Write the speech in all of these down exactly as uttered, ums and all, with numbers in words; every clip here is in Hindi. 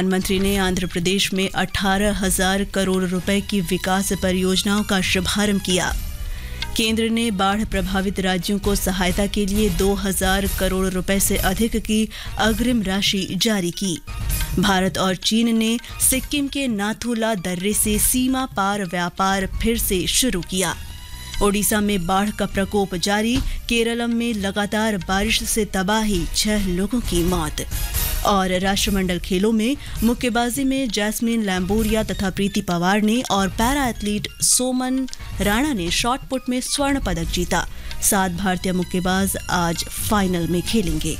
प्रधानमंत्री ने आंध्र प्रदेश में अठारह हजार करोड़ रुपए की विकास परियोजनाओं का शुभारंभ किया। केंद्र ने बाढ़ प्रभावित राज्यों को सहायता के लिए दो हजार करोड़ रुपए से अधिक की अग्रिम राशि जारी की। भारत और चीन ने सिक्किम के नाथुला दर्रे से सीमा पार व्यापार फिर से शुरू किया। ओडिशा में बाढ़ का प्रकोप जारी, केरलम में लगातार बारिश से तबाही, छह लोगों की मौत। और राष्ट्रमंडल खेलों में मुक्केबाजी में जैस्मिन लैम्बोरिया तथा प्रीति पवार ने और पैरा एथलीट सोमन राणा ने शॉट पुट में स्वर्ण पदक जीता। सात भारतीय मुक्केबाज आज फाइनल में खेलेंगे।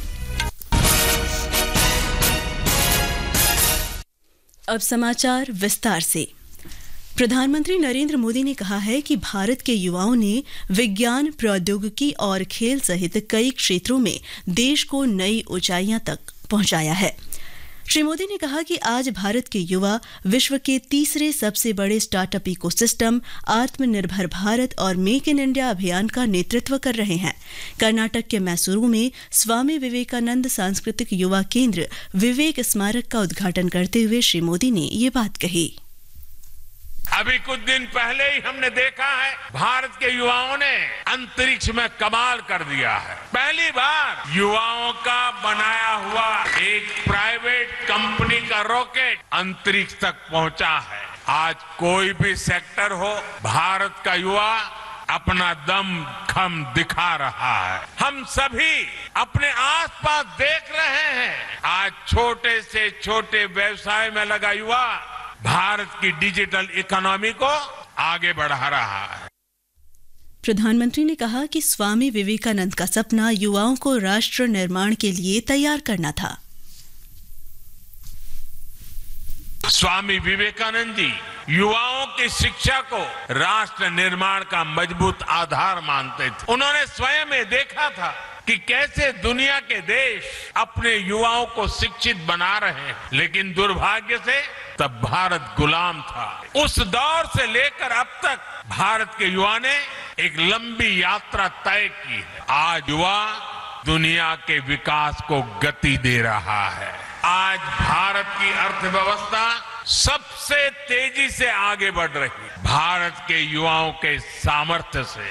अब समाचार विस्तार से। प्रधानमंत्री नरेंद्र मोदी ने कहा है कि भारत के युवाओं ने विज्ञान, प्रौद्योगिकी और खेल सहित कई क्षेत्रों में देश को नई ऊंचाइयां तक पहुंचाया है। श्री मोदी ने कहा कि आज भारत के युवा विश्व के तीसरे सबसे बड़े स्टार्टअप इकोसिस्टम आत्मनिर्भर भारत और मेक इन इंडिया अभियान का नेतृत्व कर रहे हैं। कर्नाटक के मैसूरू में स्वामी विवेकानंद सांस्कृतिक युवा केंद्र विवेक स्मारक का उद्घाटन करते हुए श्री मोदी ने ये बात कही। अभी कुछ दिन पहले ही हमने देखा है भारत के युवाओं ने अंतरिक्ष में कमाल कर दिया है। पहली बार युवाओं का बनाया हुआ एक प्राइवेट कंपनी का रॉकेट अंतरिक्ष तक पहुंचा है। आज कोई भी सेक्टर हो, भारत का युवा अपना दम खम दिखा रहा है। हम सभी अपने आसपास देख रहे हैं, आज छोटे से छोटे व्यवसाय में लगा युवा भारत की डिजिटल इकोनॉमी को आगे बढ़ा रहा है। प्रधानमंत्री ने कहा कि स्वामी विवेकानंद का सपना युवाओं को राष्ट्र निर्माण के लिए तैयार करना था। स्वामी विवेकानंद जी युवाओं की शिक्षा को राष्ट्र निर्माण का मजबूत आधार मानते थे। उन्होंने स्वयं में देखा था कि कैसे दुनिया के देश अपने युवाओं को शिक्षित बना रहे हैं, लेकिन दुर्भाग्य से तब भारत गुलाम था। उस दौर से लेकर अब तक भारत के युवा ने एक लंबी यात्रा तय की है। आज युवा दुनिया के विकास को गति दे रहा है। आज भारत की अर्थव्यवस्था सबसे तेजी से आगे बढ़ रही है, भारत के युवाओं के सामर्थ्य से।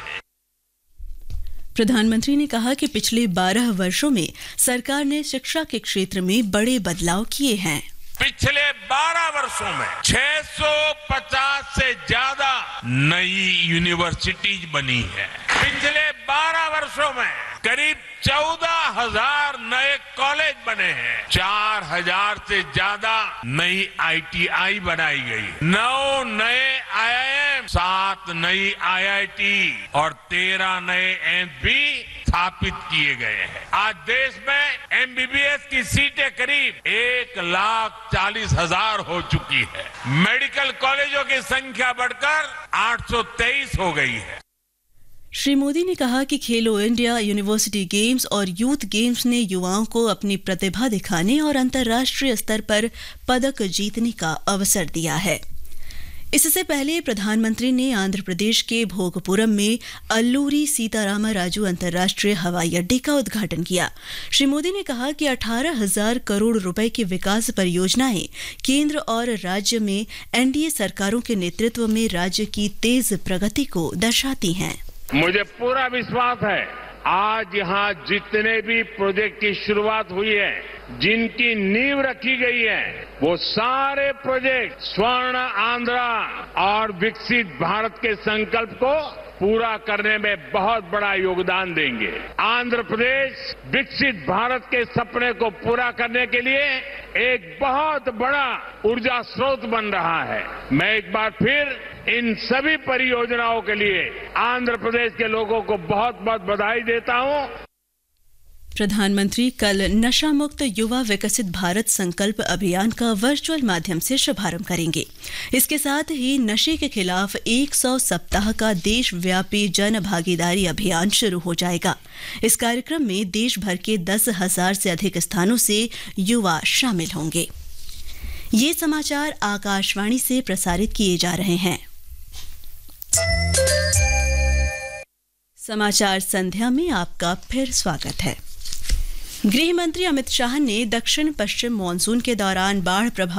प्रधानमंत्री ने कहा कि पिछले बारह वर्षों में सरकार ने शिक्षा के क्षेत्र में बड़े बदलाव किए हैं। पिछले बारह वर्षों में छह सौ पचास से ज्यादा नई यूनिवर्सिटीज बनी है। पिछले बारह वर्षों में करीब चौदह हजार नए कॉलेज बने हैं। चार हजार से ज्यादा नई आई टी आई बनाई गई, नौ नए आई आई एम, सात नई आई आई टी और तेरह नए एम्स भी स्थापित किए गए हैं। आज देश में एम बी बी एस की सीटें करीब एक लाख चालीस हजार हो चुकी है। मेडिकल कॉलेजों की संख्या बढ़कर आठ सौ तेईस हो गई है। श्री मोदी ने कहा कि खेलो इंडिया, यूनिवर्सिटी गेम्स और यूथ गेम्स ने युवाओं को अपनी प्रतिभा दिखाने और अंतर्राष्ट्रीय स्तर पर पदक जीतने का अवसर दिया है। इससे पहले प्रधानमंत्री ने आंध्र प्रदेश के भोगपुरम में अल्लूरी सीतारामा राजू अंतर्राष्ट्रीय हवाई अड्डे का उद्घाटन किया। श्री मोदी ने कहा कि अठारह हजार करोड़ रुपए की विकास परियोजनाएं केंद्र और राज्य में एन डी ए सरकारों के नेतृत्व में राज्य की तेज प्रगति को दर्शाती हैं। मुझे पूरा विश्वास है आज यहाँ जितने भी प्रोजेक्ट की शुरुआत हुई है, जिनकी नींव रखी गई है, वो सारे प्रोजेक्ट स्वर्ण आंध्रा और विकसित भारत के संकल्प को पूरा करने में बहुत बड़ा योगदान देंगे। आंध्र प्रदेश विकसित भारत के सपने को पूरा करने के लिए एक बहुत बड़ा ऊर्जा स्रोत बन रहा है। मैं एक बार फिर इन सभी परियोजनाओं के लिए आंध्र प्रदेश के लोगों को बहुत बहुत बधाई देता हूं। प्रधानमंत्री कल नशा मुक्त युवा विकसित भारत संकल्प अभियान का वर्चुअल माध्यम से शुभारंभ करेंगे। इसके साथ ही नशे के खिलाफ सौ सप्ताह का देशव्यापी जन भागीदारी अभियान शुरू हो जाएगा। इस कार्यक्रम में देश भर के दस हजार से अधिक स्थानों से युवा शामिल होंगे। ये समाचार आकाशवाणी से प्रसारित किए जा रहे हैं। समाचार संध्या में आपका फिर स्वागत है। गृह मंत्री अमित शाह ने दक्षिण पश्चिम मानसून के दौरान बाढ़ प्रभावित